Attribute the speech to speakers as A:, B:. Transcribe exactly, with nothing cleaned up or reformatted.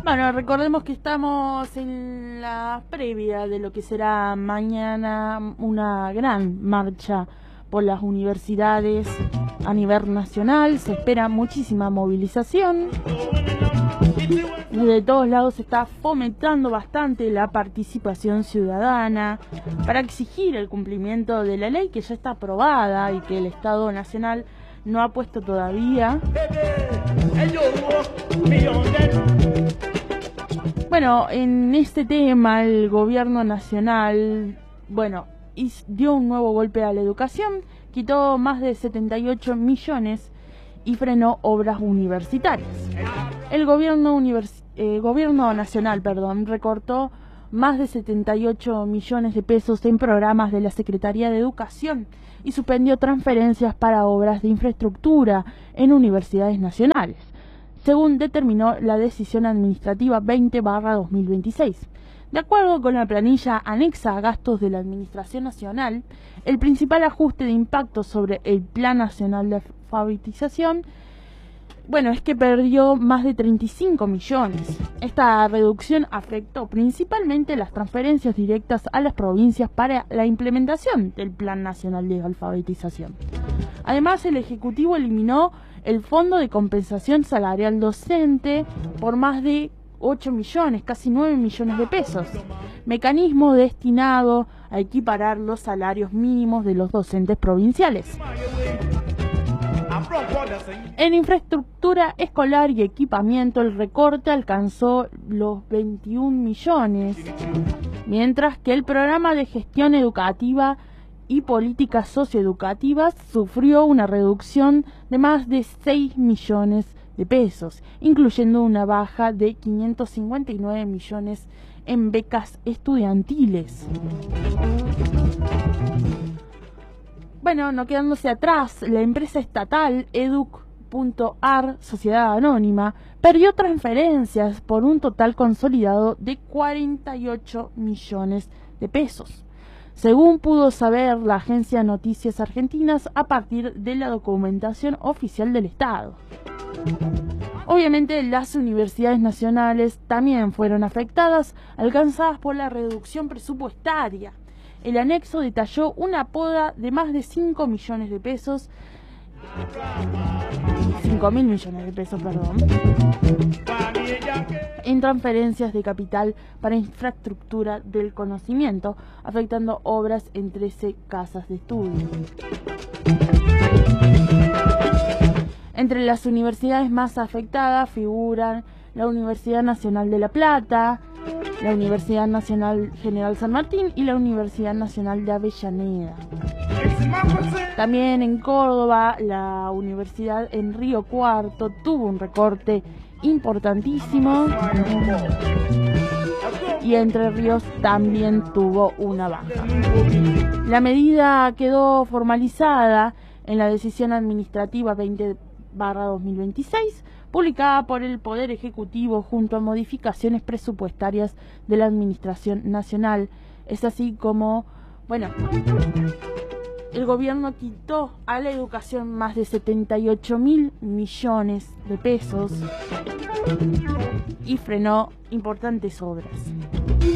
A: Bueno, recordemos que estamos en la previa de lo que será mañana una gran marcha por las universidades a nivel nacional. Se espera muchísima movilización. De todos lados se está fomentando bastante la participación ciudadana para exigir el cumplimiento de la ley que ya está aprobada y que el Estado Nacional no ha puesto todavía. Bueno, en este tema el gobierno nacional, bueno, dio un nuevo golpe a la educación, quitó más de setenta y ocho millones y frenó obras universitarias. El gobierno, univers eh, gobierno nacional perdón, recortó más de setenta y ocho millones de pesos en programas de la Secretaría de Educación y suspendió transferencias para obras de infraestructura en universidades nacionales, según determinó la decisión administrativa veinte barra dos mil veintiséis. De acuerdo con la planilla anexa a gastos de la Administración Nacional, el principal ajuste de impacto sobre el Plan Nacional de Alfabetización, bueno, es que perdió más de treinta y cinco millones. Esta reducción afectó principalmente las transferencias directas a las provincias para la implementación del Plan Nacional de Alfabetización. Además, el Ejecutivo eliminó el Fondo de Compensación Salarial Docente por más de ocho millones, casi nueve millones de pesos, mecanismo destinado a equiparar los salarios mínimos de los docentes provinciales. En infraestructura escolar y equipamiento, el recorte alcanzó los veintiún millones, mientras que el programa de gestión educativa y políticas socioeducativas sufrió una reducción de más de seis millones de pesos, incluyendo una baja de quinientos cincuenta y nueve millones en becas estudiantiles. Bueno, no quedándose atrás, la empresa estatal Educ.ar, Sociedad Anónima, perdió transferencias por un total consolidado de cuarenta y ocho millones de pesos, según pudo saber la agencia Noticias Argentinas a partir de la documentación oficial del Estado. Obviamente las universidades nacionales también fueron afectadas, alcanzadas por la reducción presupuestaria. El anexo detalló una poda de más de cinco millones de pesos, cinco mil millones de pesos, perdón, en transferencias de capital para infraestructura del conocimiento, afectando obras en trece casas de estudio. Entre las universidades más afectadas figuran la Universidad Nacional de La Plata, la Universidad Nacional General San Martín y la Universidad Nacional de Avellaneda. También en Córdoba, la Universidad en Río Cuarto tuvo un recorte importantísimo y Entre Ríos también tuvo una baja. La medida quedó formalizada en la decisión administrativa veinte barra dos mil veintiséis, publicada por el Poder Ejecutivo junto a modificaciones presupuestarias de la Administración Nacional. Es así como, bueno, el gobierno quitó a la educación más de setenta y ocho mil millones de pesos y frenó importantes obras.